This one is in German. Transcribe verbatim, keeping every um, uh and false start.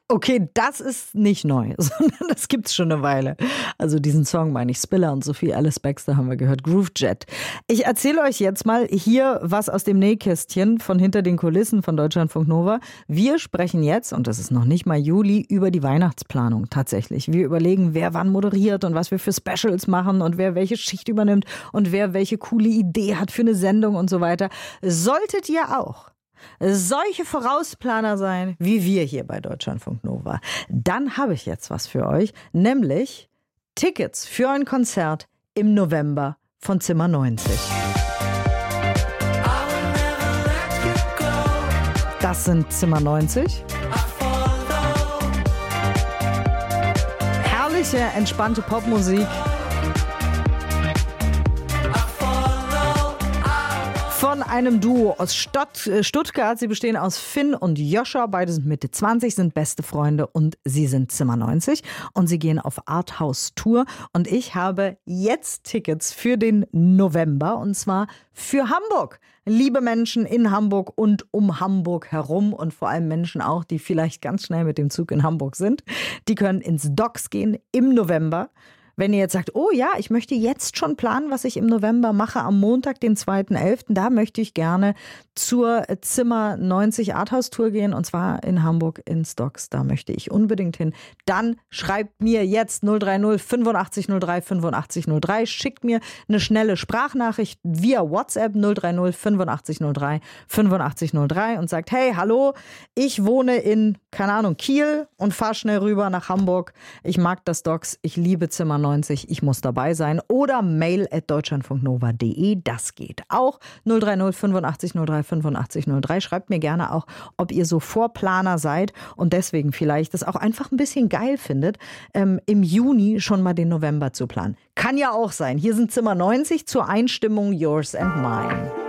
Okay, das ist nicht neu, sondern das gibt's schon eine Weile. Also diesen Song meine ich, Spiller und Sophie Alice Baxter haben wir gehört, Groove Jet. Ich erzähle euch jetzt mal hier was aus dem Nähkästchen von hinter den Kulissen von Deutschlandfunk Nova. Wir sprechen jetzt, und das ist noch nicht mal Juli, über die Weihnachtsplanung tatsächlich. Wir überlegen, wer wann moderiert und was wir für Specials machen und wer welche Schicht übernimmt und wer welche coole Idee hat für eine Sendung und so weiter. Solltet ihr auch solche Vorausplaner sein, wie wir hier bei Deutschlandfunk Nova, dann habe ich jetzt was für euch, nämlich Tickets für ein Konzert im November von Zimmer neunzig. Das sind Zimmer neunzig. Herrliche, entspannte Popmusik. Von einem Duo aus Stott, äh, Stuttgart. Sie bestehen aus Finn und Joscha. Beide sind Mitte zwanzig, sind beste Freunde und sie sind Zimmer neunzig. Und sie gehen auf Arthouse-Tour. Und ich habe jetzt Tickets für den November und zwar für Hamburg. Liebe Menschen in Hamburg und um Hamburg herum und vor allem Menschen auch, die vielleicht ganz schnell mit dem Zug in Hamburg sind, die können ins Docks gehen im November. Wenn ihr jetzt sagt, oh ja, ich möchte jetzt schon planen, was ich im November mache, am Montag, den zweiten elften, da möchte ich gerne zur Zimmer neunzig Arthouse-Tour gehen und zwar in Hamburg in Stocks, da möchte ich unbedingt hin. Dann schreibt mir jetzt null drei null fünfundachtzig null drei fünfundachtzig null drei, schickt mir eine schnelle Sprachnachricht via WhatsApp null drei null fünfundachtzig null drei fünfundachtzig null drei und sagt, hey, hallo, ich wohne in, keine Ahnung, Kiel und fahre schnell rüber nach Hamburg. Ich mag das Docks, ich liebe Zimmer neunzig, ich muss dabei sein. Oder mail at deutschlandfunknova punkt de, das geht auch. null drei null fünfundachtzig null drei fünfundachtzig null drei. Schreibt mir gerne auch, ob ihr so Vorplaner seid und deswegen vielleicht das auch einfach ein bisschen geil findet, ähm, im Juni schon mal den November zu planen. Kann ja auch sein. Hier sind Zimmer neunzig zur Einstimmung Yours and Mine.